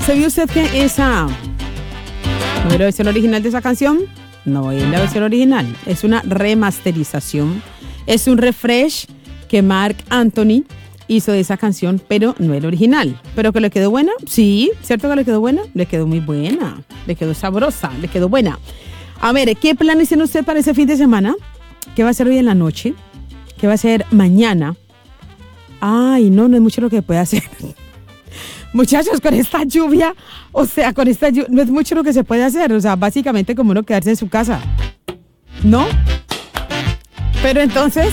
¿Sabía usted que esa no es la versión original de esa canción? No es la versión original, es una remasterización, es un refresh que Marc Anthony hizo de esa canción, pero no es la original. ¿Pero que le quedó buena? Sí, ¿cierto que le quedó buena? Le quedó muy buena, le quedó sabrosa, le quedó buena. A ver, ¿qué planes tiene usted para ese fin de semana? ¿Qué va a hacer hoy en la noche? ¿Qué va a hacer mañana? Ay, no es mucho lo que puede hacer. Muchachos, con esta lluvia, no es mucho lo que se puede hacer. O sea, básicamente como uno quedarse en su casa, ¿no? Pero entonces,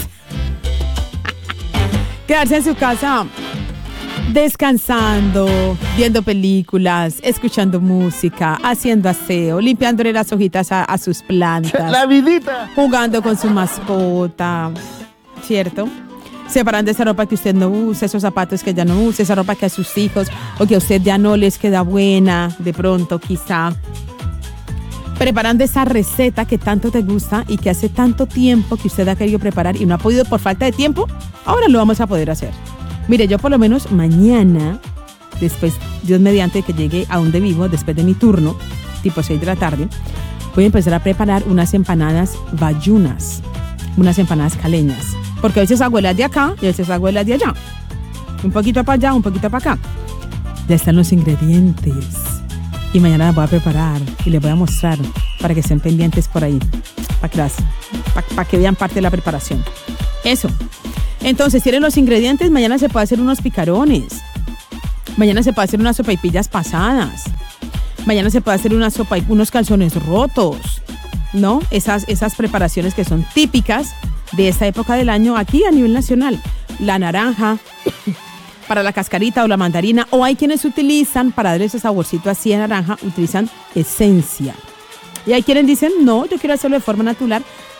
quedarse en su casa descansando, viendo películas, escuchando música, haciendo aseo, limpiándole las hojitas a sus plantas. La vidita. Jugando con su mascota, ¿cierto? Separando esa ropa que usted no usa, esos zapatos que ya no usa, esa ropa que a sus hijos o que a usted ya no les queda buena, de pronto quizá. Preparando esa receta que tanto te gusta y que hace tanto tiempo que usted ha querido preparar y no ha podido por falta de tiempo, ahora lo vamos a poder hacer. Mire, yo por lo menos mañana, después, Dios mediante que llegue a donde vivo, después de mi turno, tipo 6 de la tarde, voy a empezar a preparar unas empanadas bayunas, unas empanadas caleñas. Porque a veces hago las de acá y a veces hago las de allá. Un poquito para allá, un poquito para acá. Ya están los ingredientes. Y mañana las voy a preparar y les voy a mostrar para que estén pendientes por ahí. Para que vean parte de la preparación. Eso. Entonces, tienen los ingredientes. Mañana se puede hacer unos picarones. Mañana se puede hacer unas sopaipillas pasadas. Mañana se puede hacer unos calzones rotos. ¿No? Esas preparaciones que son típicas de esta época del año aquí a nivel nacional. La naranja para la cascarita o la mandarina, o hay quienes utilizan para darle ese saborcito así a naranja, utilizan esencia. Y hay quienes dicen, no, yo quiero hacerlo de forma natural,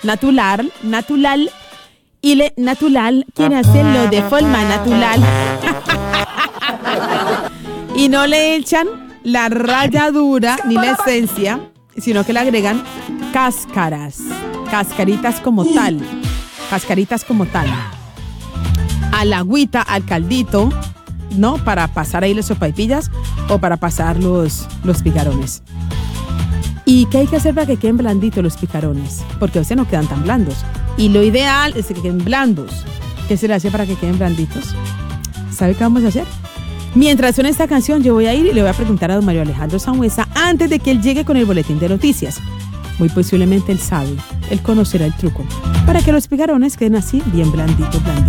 y natural quiere hacerlo de forma natural. Y no le echan la ralladura ni la esencia, sino que le agregan cascaritas como tal, al agüita, al caldito, ¿no? Para pasar ahí las sopaipillas o para pasar los picarones. ¿Y qué hay que hacer para que queden blanditos los picarones? Porque a veces no quedan tan blandos. Y lo ideal es que queden blandos. ¿Qué se le hace para que queden blanditos? ¿Sabe qué vamos a hacer? Mientras suena esta canción, yo voy a ir y le voy a preguntar a don Mario Alejandro Sangüesa antes de que él llegue con el boletín de noticias. Muy posiblemente él sabe, él conocerá el truco para que los picarones queden así bien blanditos.